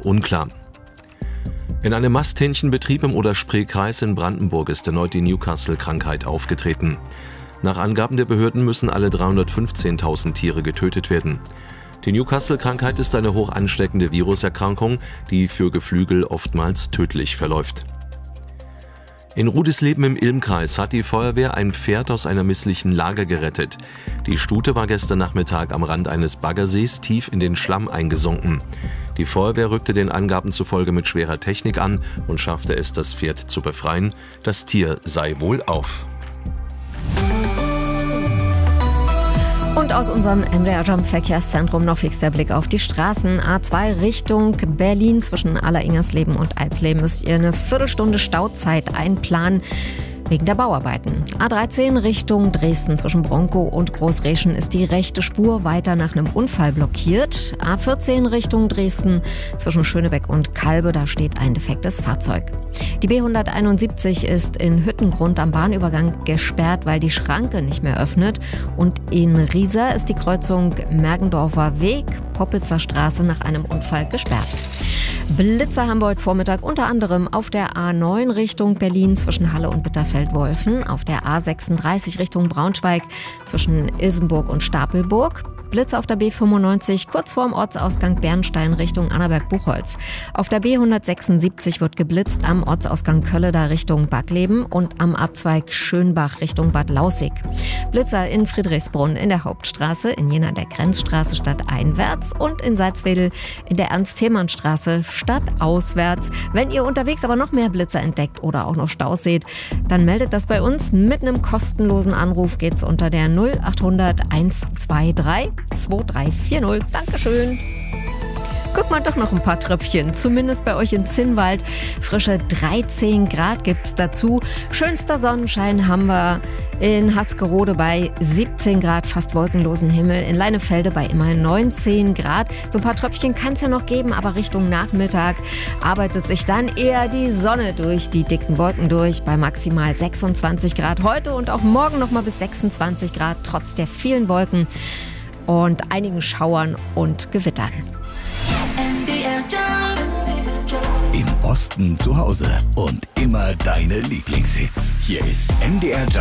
unklar. In einem Masthähnchenbetrieb im Oder-Spree-Kreis in Brandenburg ist erneut die Newcastle-Krankheit aufgetreten. Nach Angaben der Behörden müssen alle 315.000 Tiere getötet werden. Die Newcastle-Krankheit ist eine hoch ansteckende Viruserkrankung, die für Geflügel oftmals tödlich verläuft. In Rudisleben im Ilm-Kreis hat die Feuerwehr ein Pferd aus einer misslichen Lage gerettet. Die Stute war gestern Nachmittag am Rand eines Baggersees tief in den Schlamm eingesunken. Die Feuerwehr rückte den Angaben zufolge mit schwerer Technik an und schaffte es, das Pferd zu befreien. Das Tier sei wohlauf. Und aus unserem MDR Jump Verkehrszentrum noch fix der Blick auf die Straßen. A2 Richtung Berlin zwischen Alleringersleben und Eisleben müsst ihr eine Viertelstunde Stauzeit einplanen. Wegen der Bauarbeiten. A13 Richtung Dresden zwischen Bronkow und Großreschen ist die rechte Spur weiter nach einem Unfall blockiert. A14 Richtung Dresden zwischen Schönebeck und Kalbe, da steht ein defektes Fahrzeug. Die B171 ist in Hüttengrund am Bahnübergang gesperrt, weil die Schranke nicht mehr öffnet. Und in Riesa ist die Kreuzung Mergendorfer Weg, Poppitzer Straße nach einem Unfall gesperrt. Blitzer haben wir heute Vormittag unter anderem auf der A9 Richtung Berlin zwischen Halle und Bitterfeld-Wolfen, auf der A36 Richtung Braunschweig zwischen Ilsenburg und Stapelburg, Blitzer auf der B95 kurz vorm Ortsausgang Bernstein Richtung Annaberg-Buchholz. Auf der B176 wird geblitzt am Ortsausgang Kölleda Richtung Backleben und am Abzweig Schönbach Richtung Bad Laussig. Blitzer in Friedrichsbrunn in der Hauptstraße, in Jena der Grenzstraße stadteinwärts und in Salzwedel in der Ernst-Thälmann-Straße stadtauswärts. Wenn ihr unterwegs aber noch mehr Blitzer entdeckt oder auch noch Staus seht, dann meldet das bei uns. Mit einem kostenlosen Anruf geht's unter der 0800 123 2340. Dankeschön. Guck mal, doch noch ein paar Tröpfchen, zumindest bei euch in Zinnwald. Frische 13 Grad gibt's dazu. Schönster Sonnenschein haben wir in Harzgerode bei 17 Grad, fast wolkenlosen Himmel. In Leinefelde bei immerhin 19 Grad. So ein paar Tröpfchen kann es ja noch geben, aber Richtung Nachmittag arbeitet sich dann eher die Sonne durch die dicken Wolken durch bei maximal 26 Grad. Heute und auch morgen noch mal bis 26 Grad, trotz der vielen Wolken und einigen Schauern und Gewittern. Im Osten zu Hause und immer deine Lieblingshits. Hier ist MDR